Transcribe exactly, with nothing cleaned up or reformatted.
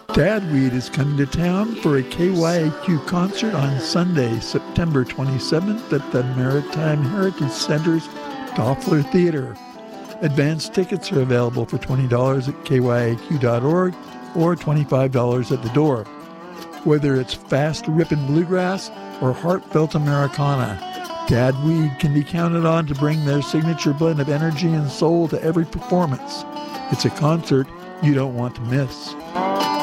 Tad Weed is coming to town for a K Y A Q concert on Sunday, September twenty-seventh at the Maritime Heritage Center's Toffler Theater. Advance tickets are available for twenty dollars at K Y A Q dot org or twenty-five dollars at the door. Whether it's fast ripping bluegrass or heartfelt Americana, Tad Weed can be counted on to bring their signature blend of energy and soul to every performance. It's a concert you don't want to miss.